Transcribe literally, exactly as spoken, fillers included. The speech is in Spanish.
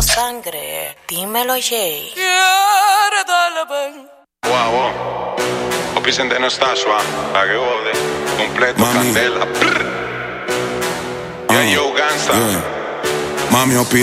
sangre. Dímelo, Jay. Wow, wow. Opisen de no está suave. Pa' que jode. Completo, Mami. candela. Yeah, yo, gangsta. Yeah. Mami, opide